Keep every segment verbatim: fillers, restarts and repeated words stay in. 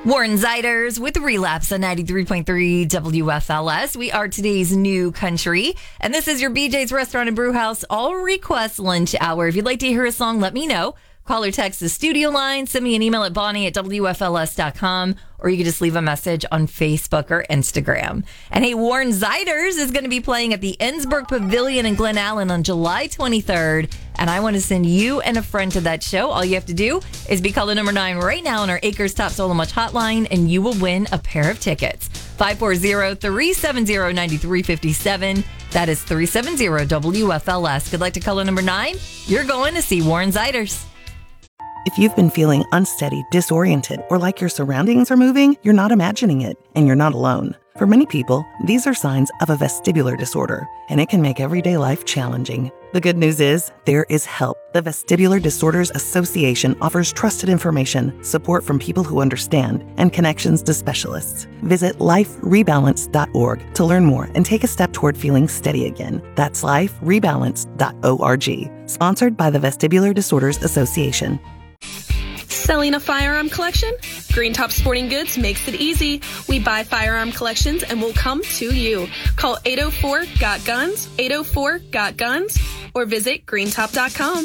Warren Zeiders with Relapse on ninety-three point three W F L S. We are today's new country, and this is your B J's Restaurant and Brew House All Request Lunch Hour. If you'd like to hear a song, let me know. Call or text the studio line. Send me an email at Bonnie at W F L S dot com, or you can just leave a message on Facebook or Instagram. And hey, Warren Zeiders is going to be playing at the Ensburg Pavilion in Glen Allen on July twenty-third. And I want to send you and a friend to that show. All you have to do is be caller number nine right now on our Acres Top Solo Much hotline, and you will win a pair of tickets. five four zero, three seven zero, nine three five seven. That is three seven zero W F L S. Good luck to caller number nine. You're going to see Warren Zeiders. If you've been feeling unsteady, disoriented, or like your surroundings are moving, you're not imagining it, and you're not alone. For many people, these are signs of a vestibular disorder, and it can make everyday life challenging. The good news is, there is help. The Vestibular Disorders Association offers trusted information, support from people who understand, and connections to specialists. Visit life rebalance dot org to learn more and take a step toward feeling steady again. That's life rebalance dot org. Sponsored by the Vestibular Disorders Association. Selling a firearm collection? Green Top Sporting Goods makes it easy. We buy firearm collections and we'll come to you. Call eight oh four, G O T guns, eight oh four, G O T guns, or visit green top dot com.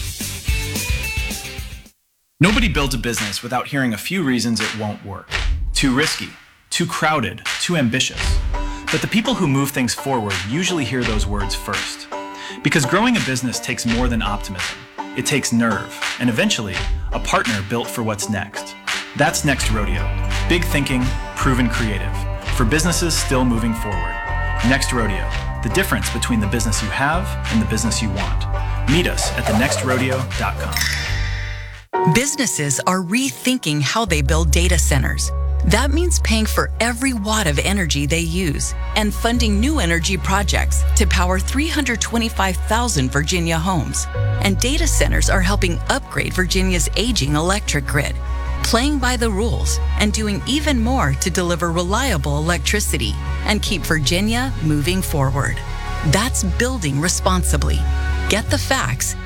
Nobody builds a business without hearing a few reasons it won't work. Too risky, too crowded, too ambitious. But the people who move things forward usually hear those words first. Because growing a business takes more than optimism. It takes nerve, and eventually, a partner built for what's next. That's Next Rodeo. Big thinking, proven creative. For businesses still moving forward. Next Rodeo. The difference between the business you have and the business you want. Meet us at the next rodeo dot com. Businesses are rethinking how they build data centers. That means paying for every watt of energy they use and funding new energy projects to power three hundred twenty-five thousand Virginia homes. And data centers are helping upgrade Virginia's aging electric grid, playing by the rules and doing even more to deliver reliable electricity and keep Virginia moving forward. That's building responsibly. Get the facts